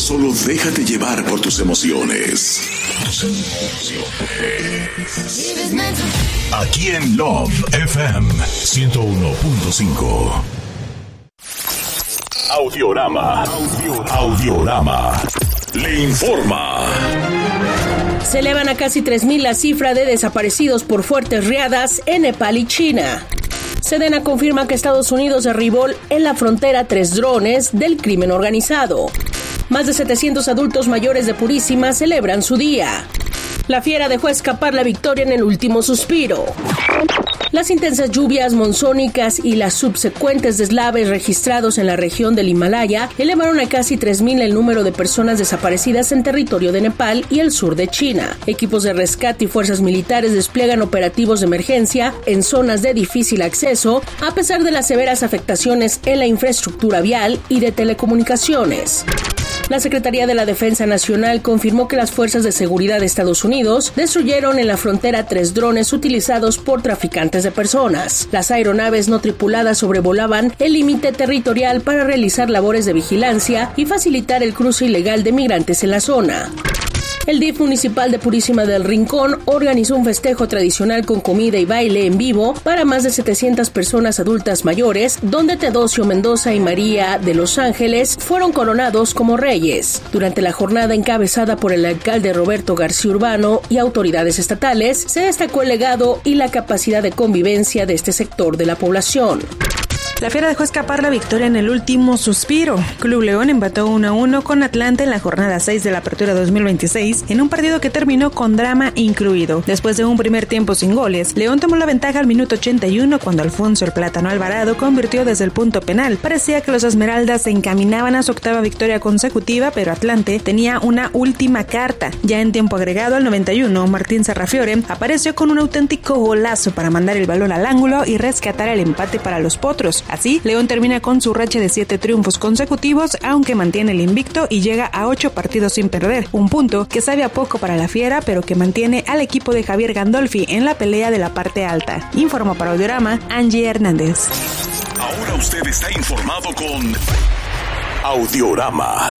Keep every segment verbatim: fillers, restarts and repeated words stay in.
Solo déjate llevar por tus emociones. Aquí en Love F M ciento uno punto cinco. Audiorama. Audiorama. Le informa. Se elevan a casi tres mil la cifra de desaparecidos por fuertes riadas en Nepal y China. Sedena confirma que Estados Unidos derribó en la frontera tres drones del crimen organizado. Más de setecientos adultos mayores de Purísima celebran su día. La Fiera dejó escapar la victoria en el último suspiro. Las intensas lluvias monzónicas y las subsecuentes deslaves registrados en la región del Himalaya elevaron a casi tres mil el número de personas desaparecidas en territorio de Nepal y el sur de China. Equipos de rescate y fuerzas militares despliegan operativos de emergencia en zonas de difícil acceso, a pesar de las severas afectaciones en la infraestructura vial y de telecomunicaciones. La Secretaría de la Defensa Nacional confirmó que las fuerzas de seguridad de Estados Unidos destruyeron en la frontera tres drones utilizados por traficantes de personas. Las aeronaves no tripuladas sobrevolaban el límite territorial para realizar labores de vigilancia y facilitar el cruce ilegal de migrantes en la zona. El D I F municipal de Purísima del Rincón organizó un festejo tradicional con comida y baile en vivo para más de setecientas personas adultas mayores, donde Teodosio Mendoza y María de Los Ángeles fueron coronados como reyes. Durante la jornada encabezada por el alcalde Roberto García Urbano y autoridades estatales, se destacó el legado y la capacidad de convivencia de este sector de la población. La Fiera dejó escapar la victoria en el último suspiro. Club León empató uno a uno con Atlante en la jornada seis de la Apertura dos mil veintiséis, en un partido que terminó con drama incluido. Después de un primer tiempo sin goles, León tomó la ventaja al minuto ochenta y uno cuando Alfonso el Plátano Alvarado convirtió desde el punto penal. Parecía que los Esmeraldas se encaminaban a su octava victoria consecutiva, pero Atlante tenía una última carta. Ya en tiempo agregado al noventa y uno, Martín Serrafiore apareció con un auténtico golazo para mandar el balón al ángulo y rescatar el empate para los Potros. Así, León termina con su racha de siete triunfos consecutivos, aunque mantiene el invicto y llega a ocho partidos sin perder. Un punto que sabe a poco para la Fiera, pero que mantiene al equipo de Javier Gandolfi en la pelea de la parte alta. Informó para Audiorama, Angie Hernández. Ahora usted está informado con Audiorama.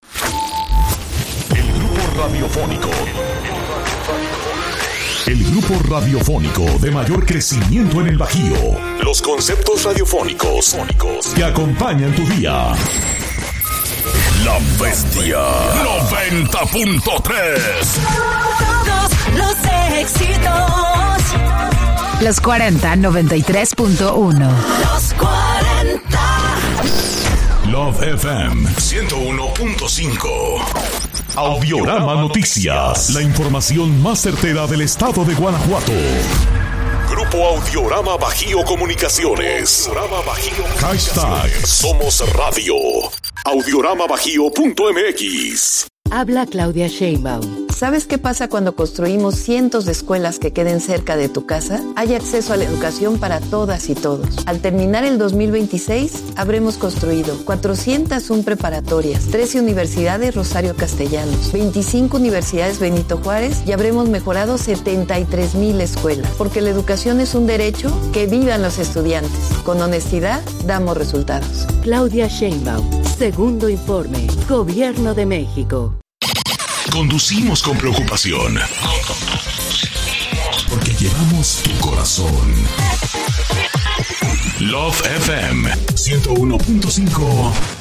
El grupo radiofónico. El grupo radiofónico de mayor crecimiento en el Bajío. Los conceptos radiofónicos que acompañan tu día. La Bestia noventa punto tres. Todos los éxitos. Los cuarenta, noventa y tres punto uno. Los cuarenta. Love F M ciento uno punto cinco. Audiorama Noticias, la información más certera del estado de Guanajuato. Grupo Audiorama Bajío Comunicaciones. Audiorama Bajío. Hashtag Somos Radio. audiorama bajío punto m x. Habla Claudia Sheinbaum. ¿Sabes qué pasa cuando construimos cientos de escuelas que queden cerca de tu casa? Hay acceso a la educación para todas y todos. Al terminar el dos mil veintiséis, habremos construido cuatrocientas una preparatorias, trece universidades Rosario Castellanos, veinticinco universidades Benito Juárez y habremos mejorado setenta y tres mil escuelas. Porque la educación es un derecho, que vivan los estudiantes. Con honestidad, damos resultados. Claudia Sheinbaum, segundo informe, Gobierno de México. Conducimos con preocupación. Porque llevamos tu corazón. Love F M ciento uno punto cinco.